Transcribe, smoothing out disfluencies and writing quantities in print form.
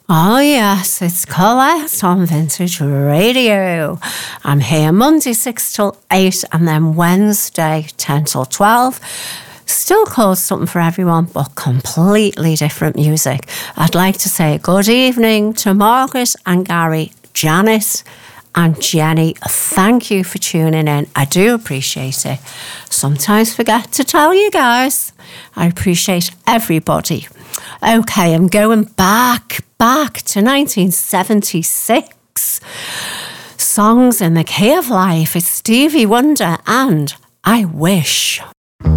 Oh yes, it's Colette on Vintage Radio. I'm here Monday 6 till 8 and then Wednesday 10 till 12. Still called Something for Everyone, but completely different music. I'd like to say good evening to Margaret and Gary, Janice and Jenny. Thank you for tuning in. I do appreciate it. Sometimes forget to tell you guys. I appreciate everybody. Okay, I'm going back to 1976. Songs in the Key of Life. It's Stevie Wonder and I Wish.